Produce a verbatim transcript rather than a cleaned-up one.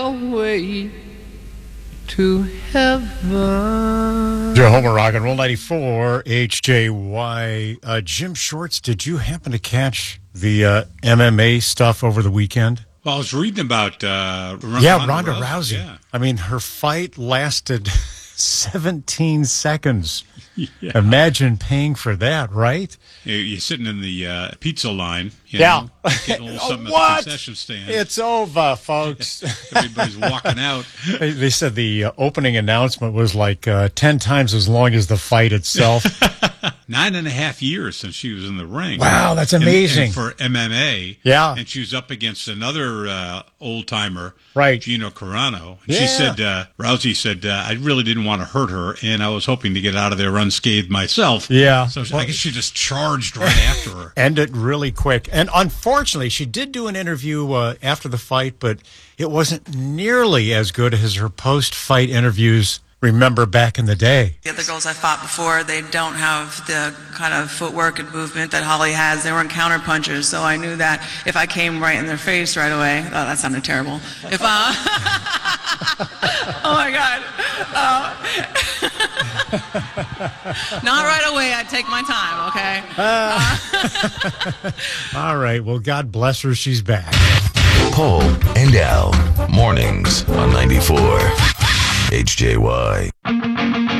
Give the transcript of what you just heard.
Away to heaven. Jehovah Rock and Roll ninety-four, H J Y. Uh, Jim Shorts, did you happen to catch the uh, M M A stuff over the weekend? Well, I was reading about uh, R- yeah, Ronda, Ronda Rousey. Rousey. Yeah. I mean, her fight lasted seventeen seconds. Yeah. Imagine paying for that, right? You're sitting in the uh, pizza line. You Yeah. know, getting a little something What? at the concession stand. It's over, folks. Everybody's walking out. They, they said the uh, opening announcement was like uh, ten times as long as the fight itself. Nine and a half years since she was in the ring. Wow, that's And- amazing. and for M M A. Yeah. And she was up against another uh, old-timer, Right. Gino Carano. And Yeah. she said, uh, Rousey said, uh, I really didn't want to hurt her, and I was hoping to get out of there unscathed myself. Yeah. So Well- I guess she just charged right after her. End it really quick. And unfortunately, she did do an interview uh, after the fight, but it wasn't nearly as good as her post-fight interviews. Remember back in the day. The other girls I fought before, they don't have the kind of footwork and movement that Holly has. They weren't counter punchers, so I knew that if I came right in their face right away, oh, that sounded terrible. If I, oh my God, uh, not right away. I'd take my time. Okay. Uh, all right. Well, God bless her. She's back. Paul and Al, mornings on ninety-four H J Y.